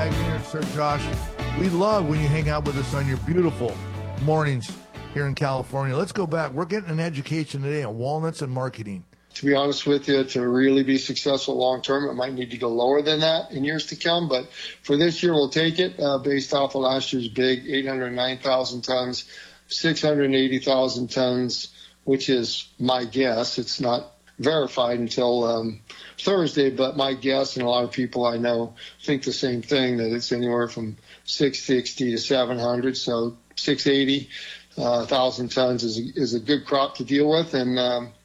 Agnew here, Sir Josh. We love when you hang out with us on your beautiful mornings here in California. Let's go back. We're getting an education today on walnuts and marketing. To be honest with you, to really be successful long term, it might need to go lower than that in years to come. But for this year, we'll take it based off of last year's big 809,000 tons, 680,000 tons, which is my guess. It's not verified until Thursday, but my guess, and a lot of people I know think the same thing, that it's anywhere from 660 to 700. So 680,000 tons is a good crop to deal with, and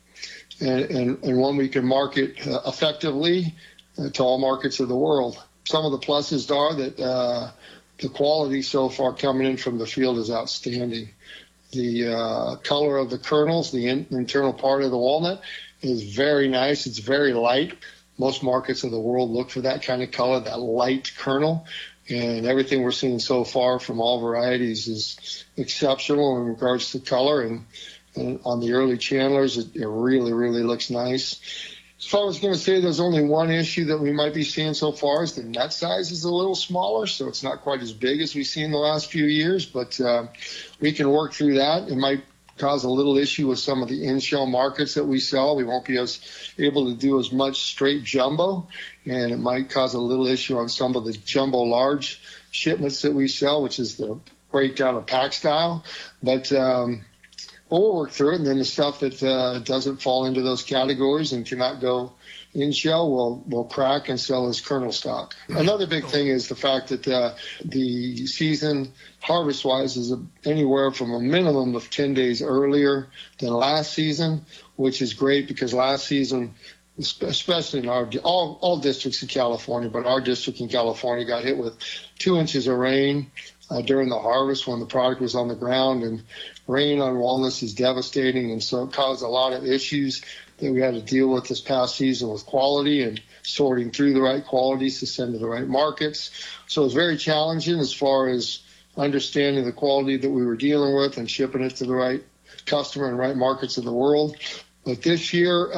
one we can market effectively to all markets of the world. Some of the pluses are that the quality so far coming in from the field is outstanding. The color of the kernels, the internal part of the walnut, is very nice. It's very light. Most markets of the world look for that kind of color, that light kernel. And everything we're seeing so far from all varieties is exceptional in regards to color. And on the early channelers, it really, really looks nice. As far as I was going to say, there's only one issue that we might be seeing so far is the nut size is a little smaller, so it's not quite as big as we've seen in the last few years, but we can work through that. It might cause a little issue with some of the in-shell markets that we sell. We won't be able to do as much straight jumbo, and it might cause a little issue on some of the jumbo large shipments that we sell, which is the breakdown of pack style. But we'll work through it, and then the stuff that doesn't fall into those categories and cannot go in shell, we'll crack and sell as kernel stock. Another big thing is the fact that the season, harvest-wise, is anywhere from a minimum of 10 days earlier than last season, which is great because last season, especially in all districts in California, but our district in California got hit with 2 inches of rain during the harvest when the product was on the ground, and rain on walnuts is devastating, and so it caused a lot of issues that we had to deal with this past season with quality and sorting through the right qualities to send to the right markets. So it was very challenging as far as understanding the quality that we were dealing with and shipping it to the right customer and right markets of the world. But this year,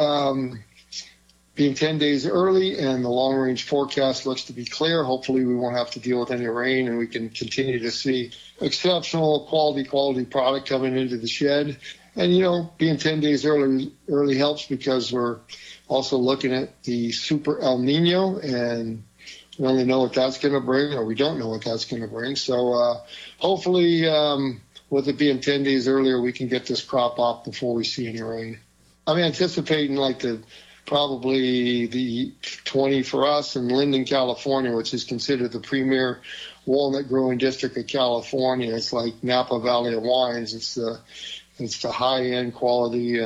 being 10 days early and the long-range forecast looks to be clear, hopefully we won't have to deal with any rain and we can continue to see exceptional quality product coming into the shed. And, being 10 days early helps because we're also looking at the Super El Nino, and we only know what that's going to bring, or we don't know what that's going to bring. So hopefully with it being 10 days earlier, we can get this crop off before we see any rain. I'm anticipating probably the 20 for us in Linden, California, which is considered the premier walnut growing district of California. It's like Napa Valley of wines. It's the high-end quality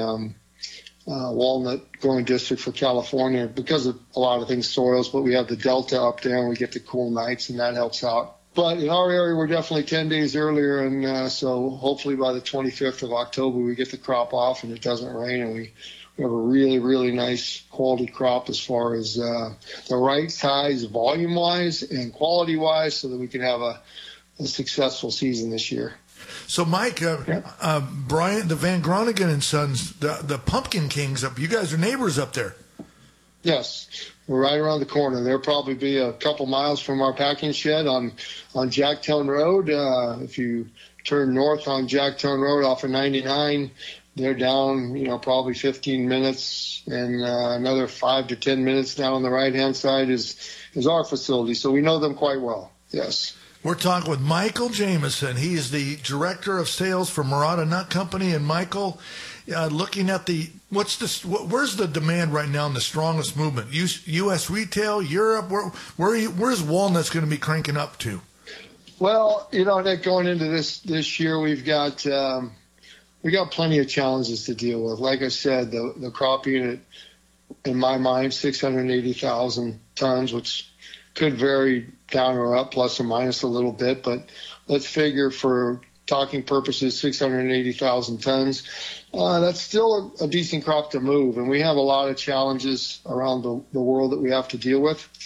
walnut growing district for California because of a lot of things, soils, but we have the Delta up there and we get the cool nights, and that helps out. But in our area, we're definitely 10 days earlier, and so hopefully by the 25th of October, we get the crop off and it doesn't rain, and we have a really, really nice quality crop as far as the right size volume-wise and quality-wise so that we can have a successful season this year. So, Mike, Brian, the Van Groningen and Sons, the Pumpkin Kings, you guys are neighbors up there. Yes, we're right around the corner. They'll probably be a couple miles from our packing shed on Jacktown Road. If you turn north on Jacktown Road off of 99, they're down, probably 15 minutes, and another 5 to 10 minutes down on the right-hand side is our facility. So we know them quite well, yes. We're talking with Michael Jamison. He's the director of sales for Murata Nut Company. And Michael, looking at where's the demand right now in the strongest movement? U.S. retail, Europe, where's walnuts going to be cranking up to? Well, Nick, going into this year, we got plenty of challenges to deal with. Like I said, the crop unit, in my mind, 680,000 tons, which could vary down or up, plus or minus a little bit, but let's figure for talking purposes 680,000 tons. That's still a decent crop to move, and we have a lot of challenges around the world that we have to deal with.